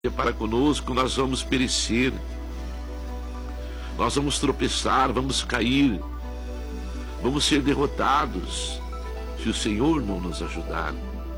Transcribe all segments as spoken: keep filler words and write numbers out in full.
para conosco, nós vamos perecer, nós vamos tropeçar, vamos cair, vamos ser derrotados, se o Senhor não nos ajudar.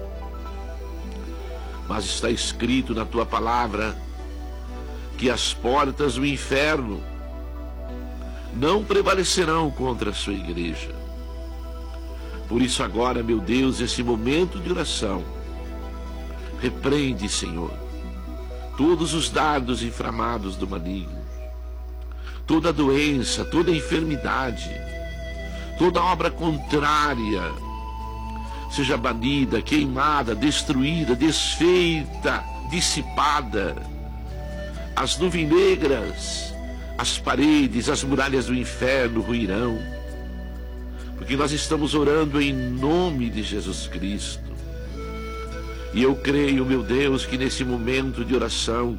Mas está escrito na tua palavra que as portas do inferno não prevalecerão contra a sua igreja. Por isso agora, meu Deus, esse momento de oração, repreende, Senhor, todos os dardos inflamados do maligno, toda doença, toda enfermidade, toda obra contrária, seja banida, queimada, destruída, desfeita, dissipada. As nuvens negras, as paredes, as muralhas do inferno ruirão, porque nós estamos orando em nome de Jesus Cristo. E eu creio, meu Deus, que nesse momento de oração,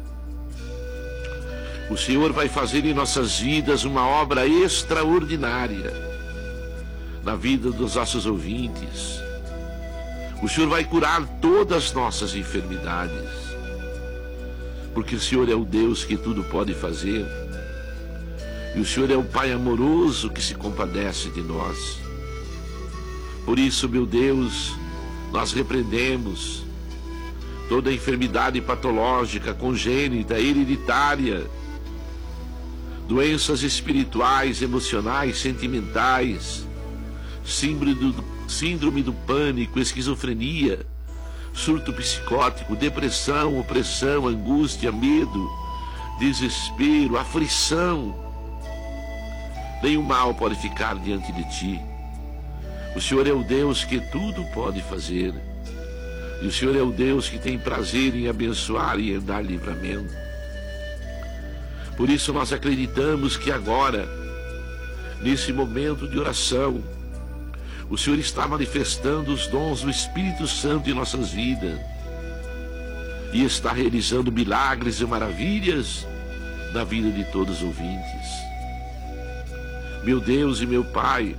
o Senhor vai fazer em nossas vidas uma obra extraordinária na vida dos nossos ouvintes. O Senhor vai curar todas as nossas enfermidades, porque o Senhor é o Deus que tudo pode fazer, e o Senhor é o Pai amoroso que se compadece de nós. Por isso, meu Deus, nós repreendemos toda enfermidade patológica, congênita, hereditária, doenças espirituais, emocionais, sentimentais, síndrome do, síndrome do pânico, esquizofrenia, surto psicótico, depressão, opressão, angústia, medo, desespero, aflição. Nenhum mal pode ficar diante de ti. O Senhor é o Deus que tudo pode fazer, e o Senhor é o Deus que tem prazer em abençoar e em dar livramento. Por isso nós acreditamos que agora, nesse momento de oração, o Senhor está manifestando os dons do Espírito Santo em nossas vidas, e está realizando milagres e maravilhas na vida de todos os ouvintes. Meu Deus e meu Pai,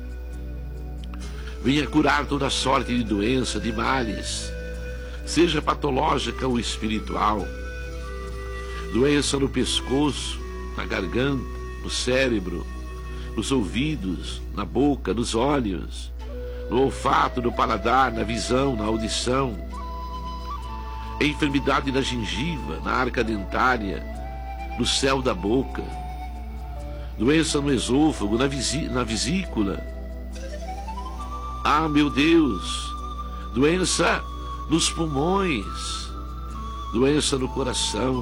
venha curar toda sorte de doença, de males, seja patológica ou espiritual, doença no pescoço, na garganta, no cérebro, nos ouvidos, na boca, nos olhos, no olfato, no paladar, na visão, na audição, enfermidade na gengiva, na arca dentária, no céu da boca, doença no esôfago, na, na vesícula. Ah, meu Deus, doença nos pulmões, doença no coração,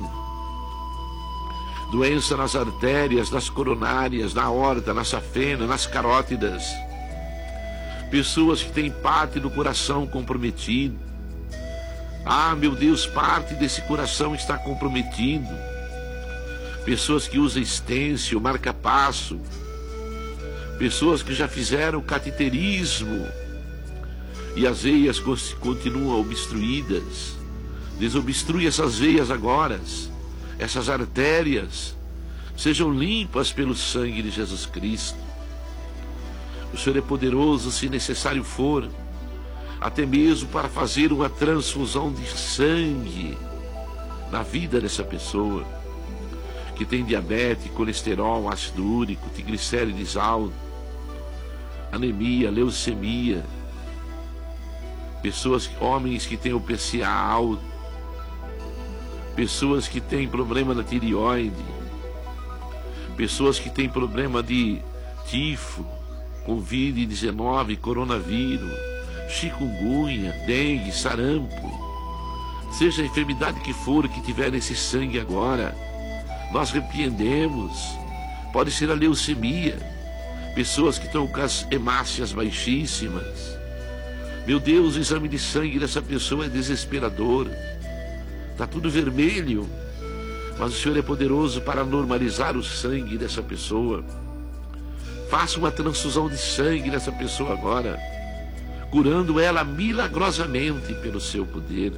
doença nas artérias, nas coronárias, na aorta, na safena, nas carótidas. Pessoas que têm parte do coração comprometido. Ah, meu Deus, parte desse coração está comprometido. Pessoas que usam estêncil, marca-passo. Pessoas que já fizeram cateterismo e as veias continuam obstruídas. Desobstrui essas veias agora. Essas artérias sejam limpas pelo sangue de Jesus Cristo. O Senhor é poderoso, se necessário for, até mesmo para fazer uma transfusão de sangue na vida dessa pessoa que tem diabetes, colesterol, ácido úrico, triglicérides alto, anemia, leucemia, pessoas, homens que têm o P C A alto, pessoas que têm problema na tireoide, pessoas que têm problema de tifo, covid dezenove, coronavírus, chikungunya, dengue, sarampo, seja a enfermidade que for que tiver nesse sangue agora, nós repreendemos. Pode ser a leucemia, pessoas que estão com as hemácias baixíssimas. Meu Deus, o exame de sangue dessa pessoa é desesperador, está tudo vermelho, mas o Senhor é poderoso para normalizar o sangue dessa pessoa. Faça uma transfusão de sangue nessa pessoa agora, curando ela milagrosamente pelo seu poder.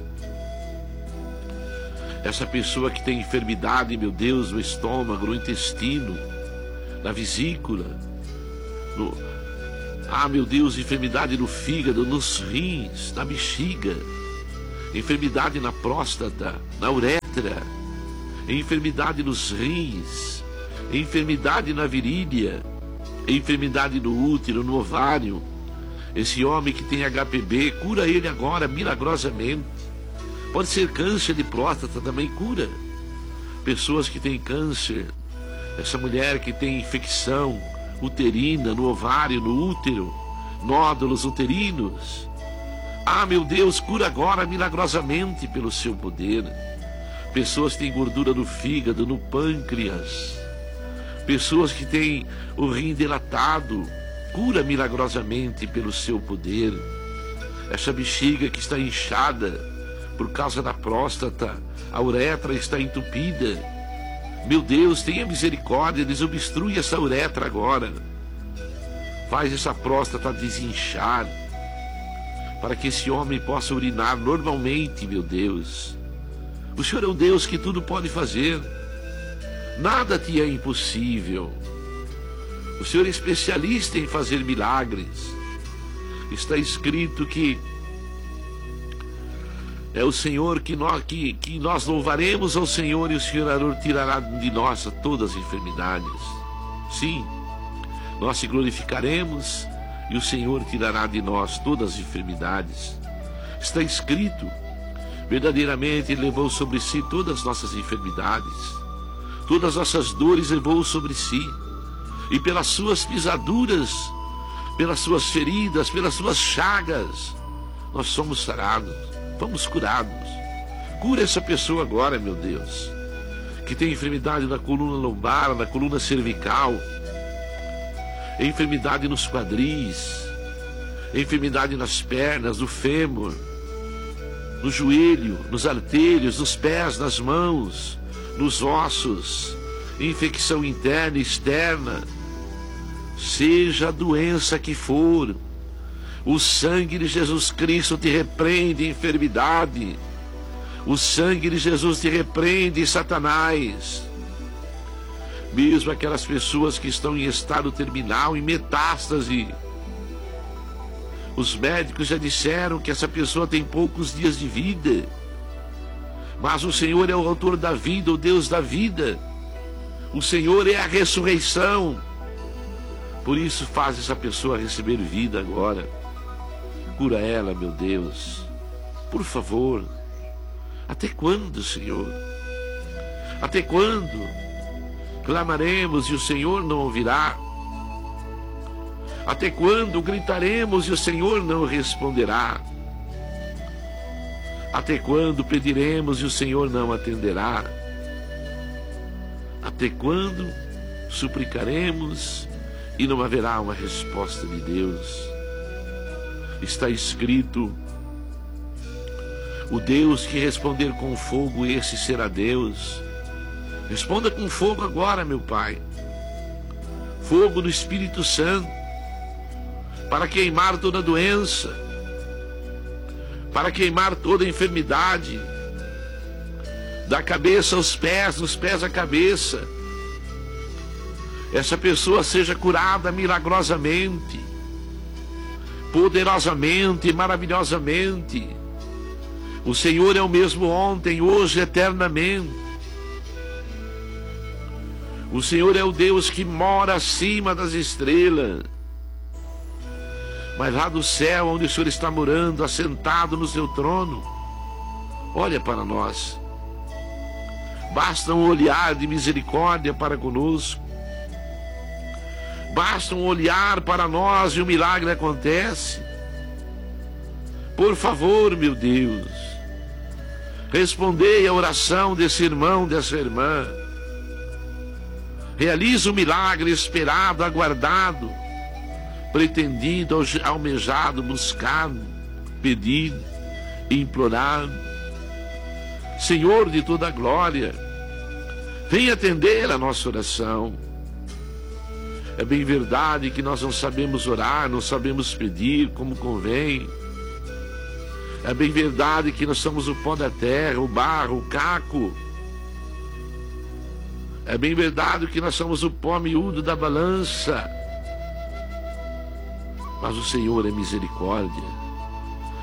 Essa pessoa que tem enfermidade, meu Deus, no estômago, no intestino, na vesícula, no... ah, meu Deus, enfermidade no fígado, nos rins, na bexiga, enfermidade na próstata, na uretra, enfermidade nos rins, enfermidade na virilha, enfermidade no útero, no ovário. Esse homem que tem H P V, cura ele agora milagrosamente. Pode ser câncer de próstata, também cura. Pessoas que têm câncer, essa mulher que tem infecção uterina no ovário, no útero, nódulos uterinos. Ah, meu Deus, cura agora milagrosamente pelo seu poder. Pessoas que têm gordura no fígado, no pâncreas. Pessoas que têm o rim dilatado, cura milagrosamente pelo seu poder. Essa bexiga que está inchada por causa da próstata, a uretra está entupida. Meu Deus, tenha misericórdia, desobstrui essa uretra agora. Faz essa próstata desinchar, para que esse homem possa urinar normalmente, meu Deus. O Senhor é um Deus que tudo pode fazer. Nada te é impossível. O Senhor é especialista em fazer milagres. Está escrito que é o Senhor que nós, que, que nós louvaremos ao Senhor, e o Senhor tirará de nós todas as enfermidades. Sim, nós se glorificaremos e o Senhor tirará de nós todas as enfermidades. Está escrito, verdadeiramente Ele levou sobre si todas as nossas enfermidades, todas as nossas dores levou sobre si, e pelas suas pisaduras, pelas suas feridas, pelas suas chagas, nós somos sarados, fomos curados. Cura essa pessoa agora, meu Deus, que tem enfermidade na coluna lombar, na coluna cervical, enfermidade nos quadris, enfermidade nas pernas, no fêmur, no joelho, nos artérios, nos pés, nas mãos, nos ossos, infecção interna e externa, seja a doença que for, o sangue de Jesus Cristo te repreende, enfermidade. O sangue de Jesus te repreende, Satanás. Mesmo aquelas pessoas que estão em estado terminal, em metástase, os médicos já disseram que essa pessoa tem poucos dias de vida, mas o Senhor é o autor da vida, o Deus da vida. O Senhor é a ressurreição. Por isso faz essa pessoa receber vida agora. Cura ela, meu Deus, por favor. Até quando, Senhor? Até quando clamaremos e o Senhor não ouvirá? Até quando gritaremos e o Senhor não responderá? Até quando pediremos e o Senhor não atenderá? Até quando suplicaremos e não haverá uma resposta de Deus? Está escrito, o Deus que responder com fogo, esse será Deus. Responda com fogo agora, meu Pai. Fogo do Espírito Santo, para queimar toda doença, para queimar toda enfermidade, da cabeça aos pés, dos pés à cabeça. Essa pessoa seja curada milagrosamente, poderosamente, maravilhosamente. O Senhor é o mesmo ontem, hoje, eternamente. O Senhor é o Deus que mora acima das estrelas. Mas lá do céu, onde o Senhor está morando, assentado no seu trono, olha para nós. Basta um olhar de misericórdia para conosco. Basta um olhar para nós e o milagre acontece. Por favor, meu Deus, respondei a oração desse irmão, dessa irmã. Realiza o milagre esperado, aguardado, pretendido, almejado, buscado, pedido, implorado. Senhor de toda a glória, venha atender a nossa oração. É bem verdade que nós não sabemos orar, não sabemos pedir como convém. É bem verdade que nós somos o pó da terra, o barro, o caco. É bem verdade que nós somos o pó miúdo da balança. Mas o Senhor é misericórdia.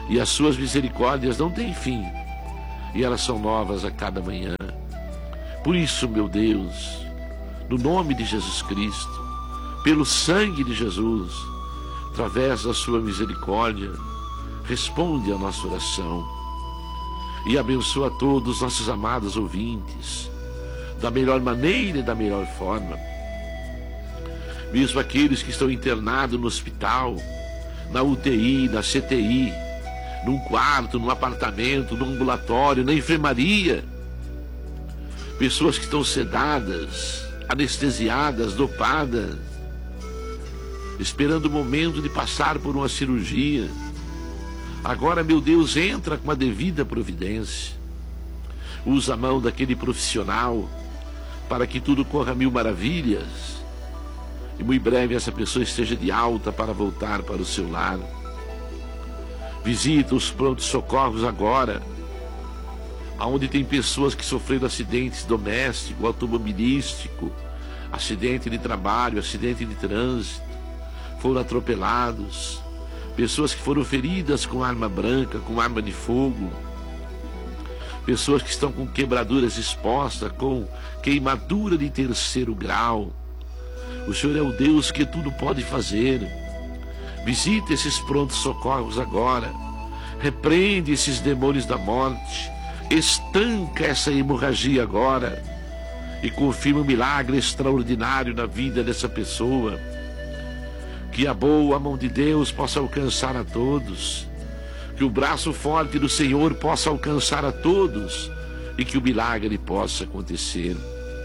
e as suas misericórdias não têm fim, e elas são novas a cada manhã. Por isso, meu Deus, no nome de Jesus Cristo, pelo sangue de Jesus, através da sua misericórdia, responde a nossa oração e abençoa todos os nossos amados ouvintes da melhor maneira e da melhor forma. Mesmo aqueles que estão internados no hospital, na U T I, na C T I, num quarto, num apartamento, num ambulatório, na enfermaria, pessoas que estão sedadas, anestesiadas, dopadas, esperando o momento de passar por uma cirurgia. Agora, meu Deus, entra com a devida providência. Usa a mão daquele profissional para que tudo corra mil maravilhas e muito breve essa pessoa esteja de alta para voltar para o seu lar. Visita os prontos-socorros agora, aonde tem pessoas que sofreram acidentes domésticos, automobilístico, acidente de trabalho, acidente de trânsito, foram atropelados, pessoas que foram feridas com arma branca, com arma de fogo, pessoas que estão com quebraduras expostas, com queimadura de terceiro grau. O Senhor é o Deus que tudo pode fazer. Visita esses prontos socorros agora, repreende esses demônios da morte, estanca essa hemorragia agora e confirma um milagre extraordinário na vida dessa pessoa. Que a boa mão de Deus possa alcançar a todos, que o braço forte do Senhor possa alcançar a todos e que o milagre possa acontecer.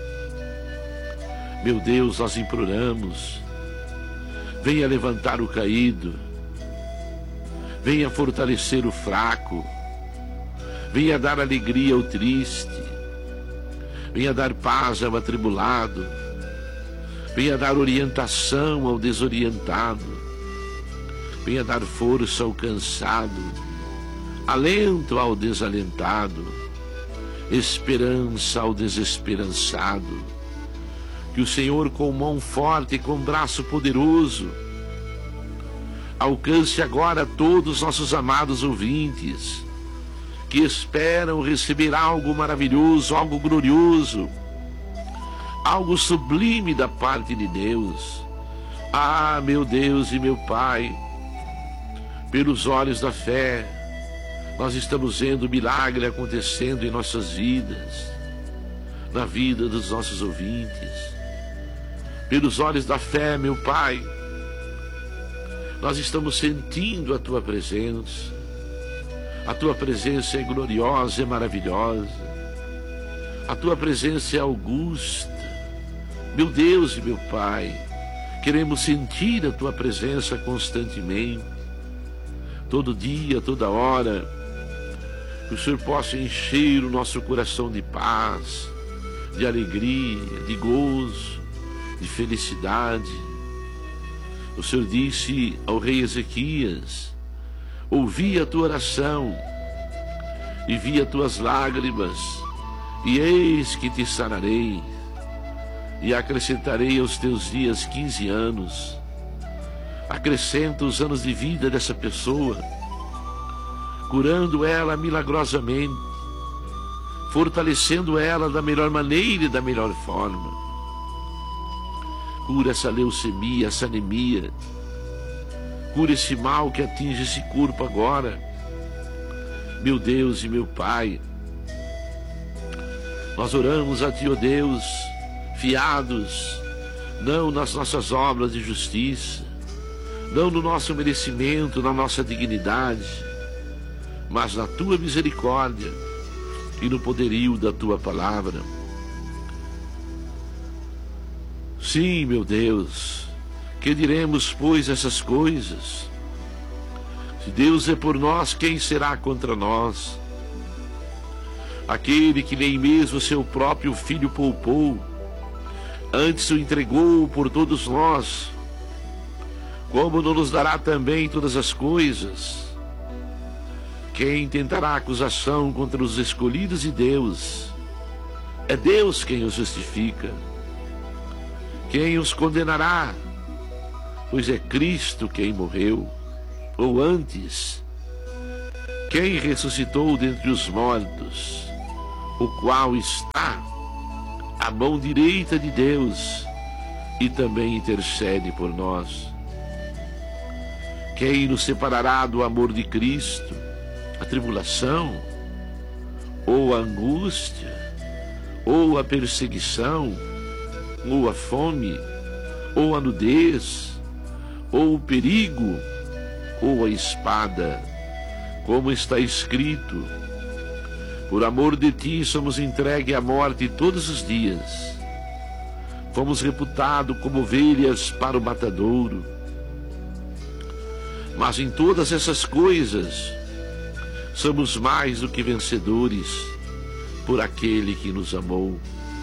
Meu Deus, nós imploramos, venha levantar o caído, venha fortalecer o fraco, venha dar alegria ao triste, venha dar paz ao atribulado, venha dar orientação ao desorientado, venha dar força ao cansado, alento ao desalentado, esperança ao desesperançado. Que o Senhor, com mão forte e com braço poderoso, alcance agora todos os nossos amados ouvintes que esperam receber algo maravilhoso, algo glorioso, algo sublime da parte de Deus. Ah, meu Deus e meu Pai, pelos olhos da fé, nós estamos vendo o milagre acontecendo em nossas vidas, na vida dos nossos ouvintes. Pelos olhos da fé, meu Pai, nós estamos sentindo a Tua presença. A Tua presença é gloriosa e maravilhosa. A Tua presença é augusta. Meu Deus e meu Pai, queremos sentir a Tua presença constantemente, todo dia, toda hora. Que o Senhor possa encher o nosso coração de paz, de alegria, de gozo, de felicidade. O Senhor disse ao rei Ezequias: ouvi a tua oração e vi as tuas lágrimas, e eis que te sararei e acrescentarei aos teus dias quinze anos. Acrescenta os anos de vida dessa pessoa, curando ela milagrosamente, fortalecendo ela da melhor maneira e da melhor forma. Cura essa leucemia, essa anemia. Cura esse mal que atinge esse corpo agora. Meu Deus e meu Pai, nós oramos a Ti, ó Deus, fiados, não nas nossas obras de justiça, não no nosso merecimento, na nossa dignidade, mas na Tua misericórdia e no poderio da Tua palavra. Sim, meu Deus, que diremos, pois, essas coisas? Se Deus é por nós, quem será contra nós? Aquele que nem mesmo seu próprio Filho poupou, antes o entregou por todos nós, como não nos dará também todas as coisas? Quem tentará acusação contra os escolhidos de Deus? É Deus quem os justifica. Quem os condenará? Pois é Cristo quem morreu, ou antes, quem ressuscitou dentre os mortos, o qual está à mão direita de Deus e também intercede por nós. Quem nos separará do amor de Cristo? A tribulação, ou a angústia, ou a perseguição, ou a fome, ou a nudez, ou o perigo, ou a espada? Como está escrito: por amor de ti somos entregues à morte todos os dias. Fomos reputados como ovelhas para o matadouro. Mas em todas essas coisas somos mais do que vencedores por aquele que nos amou.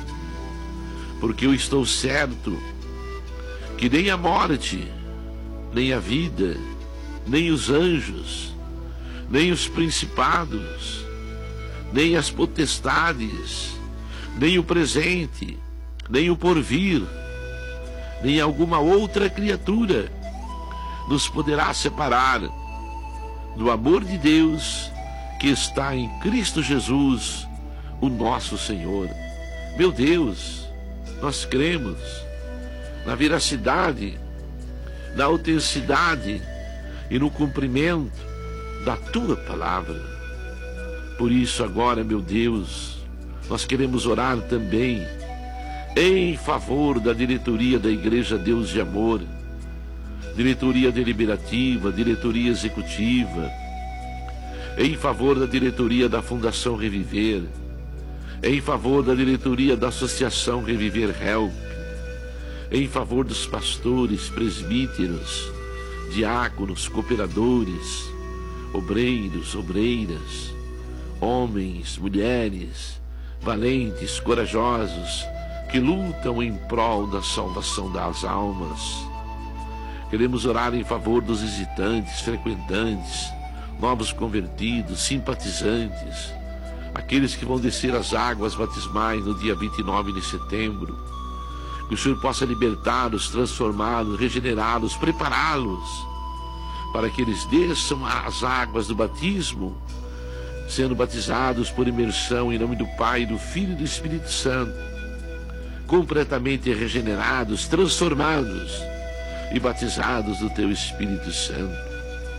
Porque eu estou certo que nem a morte, nem a vida, nem os anjos, nem os principados, nem as potestades, nem o presente, nem o porvir, nem alguma outra criatura nos poderá separar do amor de Deus que está em Cristo Jesus, o nosso Senhor. Meu Deus, nós cremos na veracidade, na autenticidade e no cumprimento da Tua palavra. Por isso agora, meu Deus, nós queremos orar também em favor da diretoria da Igreja Deus de Amor, diretoria deliberativa, diretoria executiva, em favor da diretoria da Fundação Reviver, em favor da diretoria da Associação Reviver Help, em favor dos pastores, presbíteros, diáconos, cooperadores, obreiros, obreiras, homens, mulheres, valentes, corajosos, que lutam em prol da salvação das almas. Queremos orar em favor dos visitantes, frequentantes, novos convertidos, simpatizantes, aqueles que vão descer as águas batismais no dia vinte e nove de setembro. Que o Senhor possa libertá-los, transformá-los, regenerá-los, prepará-los, para que eles desçam as águas do batismo, sendo batizados por imersão em nome do Pai, do Filho e do Espírito Santo, completamente regenerados, transformados e batizados do Teu Espírito Santo.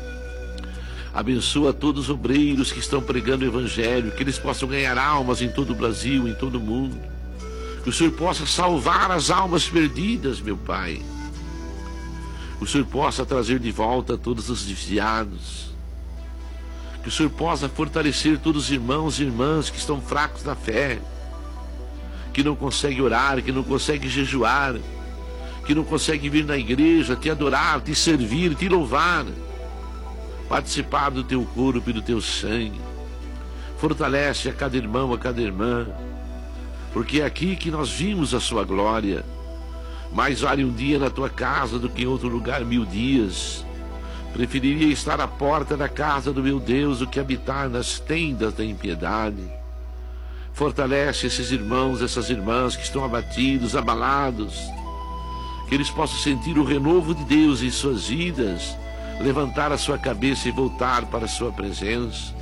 Abençoa todos os obreiros que estão pregando o Evangelho, que eles possam ganhar almas em todo o Brasil, em todo o mundo. Que o Senhor possa salvar as almas perdidas, meu Pai. Que o Senhor possa trazer de volta todos os desviados. Que o Senhor possa fortalecer todos os irmãos e irmãs que estão fracos na fé, que não conseguem orar, que não conseguem jejuar, que não conseguem vir na igreja, te adorar, te servir, te louvar, participar do Teu corpo e do Teu sangue. Fortalece a cada irmão, a cada irmã, porque é aqui que nós vimos a Sua glória. Mais vale um dia na Tua casa do que em outro lugar mil dias. Preferiria estar à porta da casa do meu Deus do que habitar nas tendas da impiedade. Fortalece esses irmãos, essas irmãs que estão abatidos, abalados, que eles possam sentir o renovo de Deus em suas vidas, levantar a sua cabeça e voltar para a Sua presença,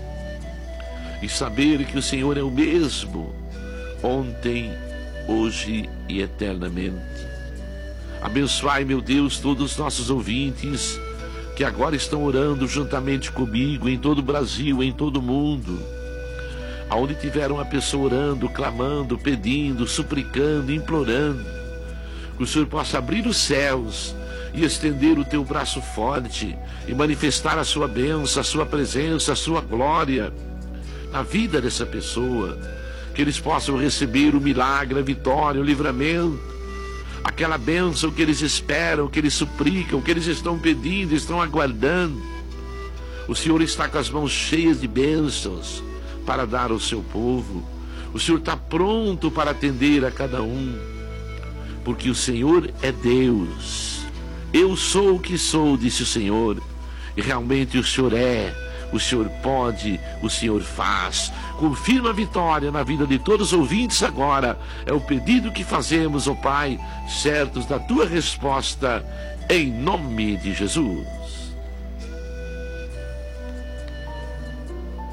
e saber que o Senhor é o mesmo, ontem, hoje e eternamente. Abençoai, meu Deus, todos os nossos ouvintes que agora estão orando juntamente comigo em todo o Brasil, em todo o mundo. Aonde tiver uma pessoa orando, clamando, pedindo, suplicando, implorando, que o Senhor possa abrir os céus e estender o Teu braço forte e manifestar a Sua bênção, a Sua presença, a Sua glória na vida dessa pessoa. Que eles possam receber o milagre, a vitória, o livramento, aquela bênção que eles esperam, que eles suplicam, que eles estão pedindo, estão aguardando. O Senhor está com as mãos cheias de bênçãos para dar ao Seu povo. O Senhor está pronto para atender a cada um, porque o Senhor é Deus. Eu sou o que sou, disse o Senhor, e realmente o Senhor é, o Senhor pode, o Senhor faz. Confirma a vitória na vida de todos os ouvintes agora. É o pedido que fazemos, ó Pai, certos da Tua resposta, em nome de Jesus.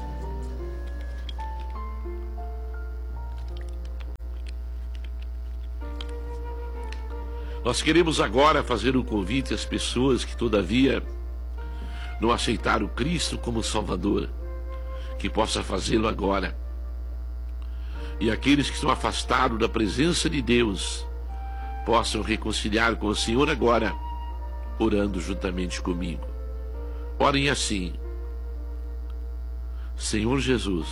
Nós queremos agora fazer um convite às pessoas que todavia não aceitaram Cristo como Salvador, que possa fazê-lo agora. E aqueles que estão afastados da presença de Deus possam reconciliar com o Senhor agora, orando juntamente comigo. Orem assim: Senhor Jesus,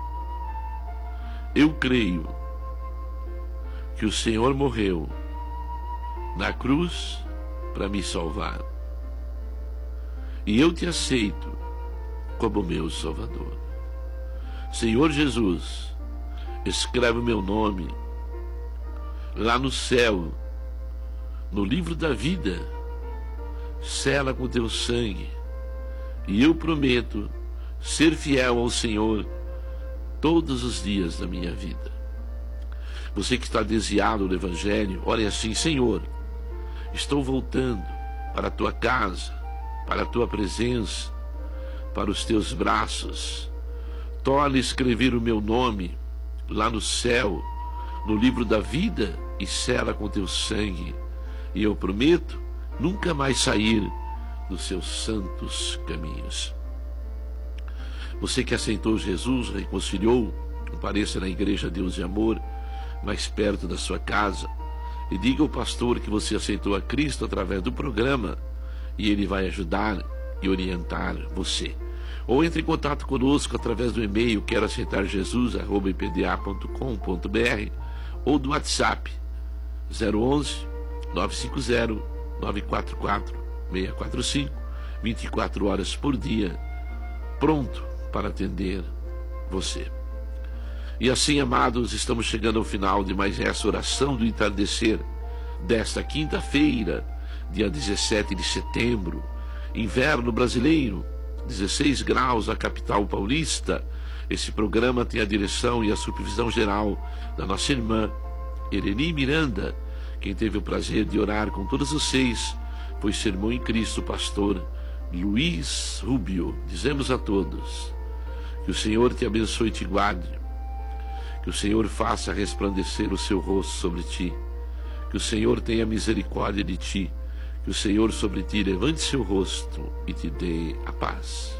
eu creio que o Senhor morreu na cruz para me salvar, e eu te aceito como meu Salvador. Senhor Jesus, escreve o meu nome lá no céu, no livro da vida, sela com teu sangue, e eu prometo ser fiel ao Senhor todos os dias da minha vida. Você que está desviado do Evangelho, ore assim: Senhor, estou voltando para a tua casa, para a tua presença, para os teus braços. Torna a escrever o meu nome lá no céu, no livro da vida, e sela com teu sangue, e eu prometo nunca mais sair dos seus santos caminhos. Você que aceitou Jesus, reconciliou, compareça na Igreja Deus de Amor, mais perto da sua casa, e diga ao pastor que você aceitou a Cristo através do programa, e ele vai ajudar e orientar você. Ou entre em contato conosco através do e-mail quero aceitar jesus arroba i p d a ponto com ponto b r ou do WhatsApp zero onze, nove cinco zero, nove quatro quatro, seis quatro cinco, vinte e quatro horas por dia, pronto para atender você. E assim, amados, estamos chegando ao final de mais essa oração do entardecer desta quinta-feira, dia dezessete de setembro, inverno brasileiro, dezesseis graus na capital paulista. Esse programa tem a direção e a supervisão geral da nossa irmã Ereni Miranda. Quem teve o prazer de orar com todos vocês foi seu irmão em Cristo, pastor Luiz Rubio. Dizemos a todos que o Senhor te abençoe e te guarde, que o Senhor faça resplandecer o seu rosto sobre ti, que o Senhor tenha misericórdia de ti, que o Senhor sobre ti levante seu rosto e te dê a paz.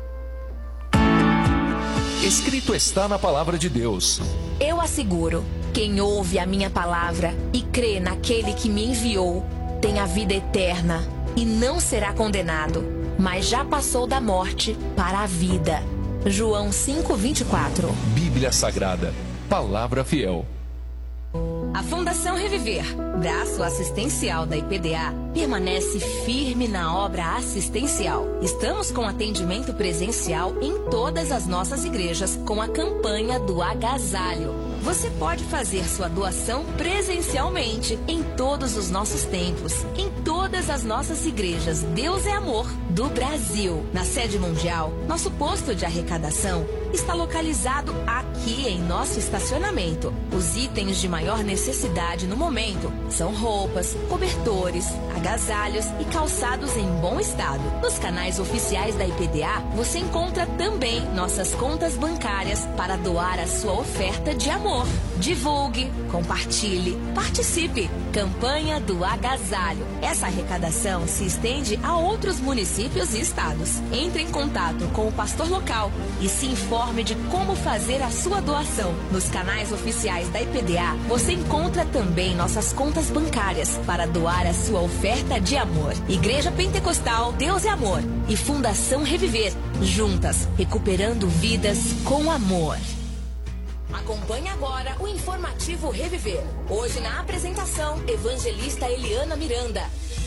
Escrito está na palavra de Deus: eu asseguro, quem ouve a minha palavra e crê naquele que me enviou, tem a vida eterna e não será condenado, mas já passou da morte para a vida. João cinco, vinte e quatro. Bíblia Sagrada, palavra fiel. A Fundação Reviver, braço assistencial da I P D A, permanece firme na obra assistencial. Estamos com atendimento presencial em todas as nossas igrejas com a campanha do agasalho. Você pode fazer sua doação presencialmente em todos os nossos templos, em todas as nossas igrejas Deus é Amor do Brasil. Na sede mundial, nosso posto de arrecadação está localizado aqui em nosso estacionamento. Os itens de maior necessidade no momento são roupas, cobertores, agasalhos e calçados em bom estado. Nos canais oficiais da I P D A, você encontra também nossas contas bancárias para doar a sua oferta de amor. Divulgue, compartilhe, participe. Campanha do agasalho. Essa arrecadação se estende a outros municípios e estados. Entre em contato com o pastor local e se informe de como fazer a sua doação. Nos canais oficiais da I P D A, você encontra também nossas contas bancárias para doar a sua oferta de amor. Igreja Pentecostal Deus é Amor e Fundação Reviver, juntas, recuperando vidas com amor. Acompanhe agora o informativo Reviver. Hoje na apresentação, evangelista Eliana Miranda.